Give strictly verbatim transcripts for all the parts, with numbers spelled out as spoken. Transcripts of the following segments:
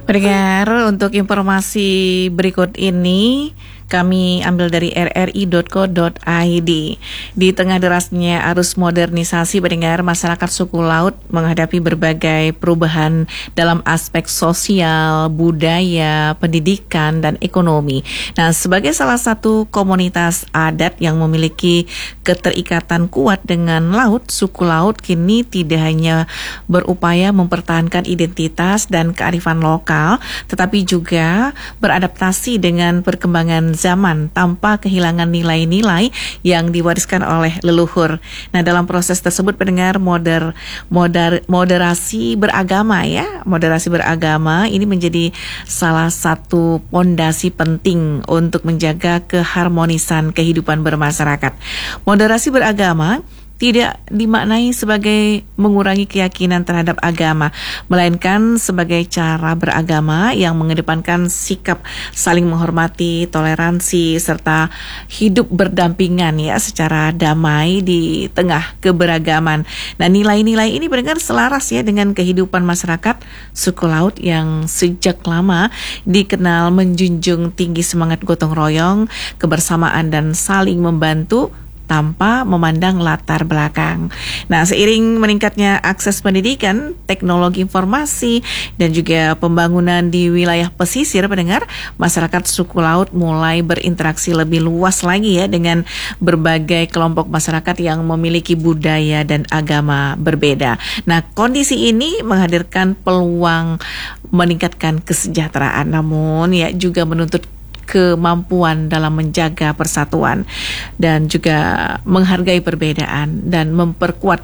Pendengar, untuk informasi berikut ini kami ambil dari r r i dot co dot i d. Di tengah derasnya arus modernisasi, pendengar, masyarakat suku laut menghadapi berbagai perubahan dalam aspek sosial, budaya, pendidikan, dan ekonomi. Nah, sebagai salah satu komunitas adat yang memiliki keterikatan kuat dengan laut, suku laut kini tidak hanya berupaya mempertahankan identitas dan kearifan lokal, tetapi juga beradaptasi dengan perkembangan zaman tanpa kehilangan nilai-nilai yang diwariskan oleh leluhur. Nah, dalam proses tersebut, pendengar, moder, moder, moderasi beragama ya, moderasi beragama ini menjadi salah satu pondasi penting untuk menjaga keharmonisan kehidupan bermasyarakat. Moderasi beragama tidak dimaknai sebagai mengurangi keyakinan terhadap agama, melainkan sebagai cara beragama yang mengedepankan sikap saling menghormati, toleransi, serta hidup berdampingan ya secara damai di tengah keberagaman. Nah, nilai-nilai ini benar selaras ya dengan kehidupan masyarakat suku laut yang sejak lama dikenal menjunjung tinggi semangat gotong royong, kebersamaan, dan saling membantu tanpa memandang latar belakang. Nah, seiring meningkatnya akses pendidikan, teknologi informasi, dan juga pembangunan di wilayah pesisir, pendengar, masyarakat suku laut mulai berinteraksi lebih luas lagi ya dengan berbagai kelompok masyarakat yang memiliki budaya dan agama berbeda. Nah, kondisi ini menghadirkan peluang meningkatkan kesejahteraan, namun ya juga menuntut kemampuan dalam menjaga persatuan dan juga menghargai perbedaan dan memperkuat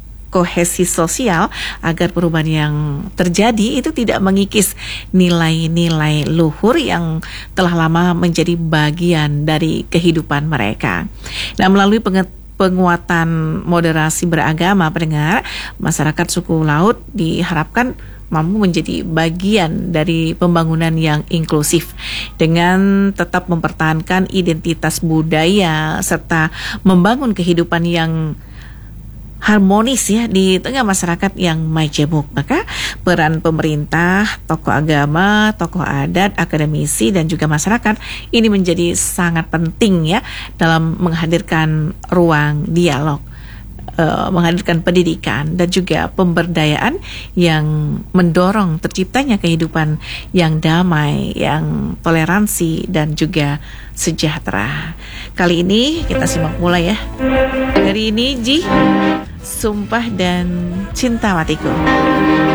kohesi sosial agar perubahan yang terjadi itu tidak mengikis nilai-nilai luhur yang telah lama menjadi bagian dari kehidupan mereka. Nah, melalui penget penguatan moderasi beragama, pendengar, masyarakat suku laut diharapkan mampu menjadi bagian dari pembangunan yang inklusif dengan tetap mempertahankan identitas budaya serta membangun kehidupan yang harmonis ya di tengah masyarakat yang majemuk. Maka peran pemerintah, tokoh agama, tokoh adat, akademisi, dan juga masyarakat ini menjadi sangat penting ya dalam menghadirkan ruang dialog, Uh, menghadirkan pendidikan dan juga pemberdayaan yang mendorong terciptanya kehidupan yang damai, yang toleransi, dan juga sejahtera. Kali ini kita simak mulai ya. Hari ini Ji, Sumpah dan Cinta Matiku.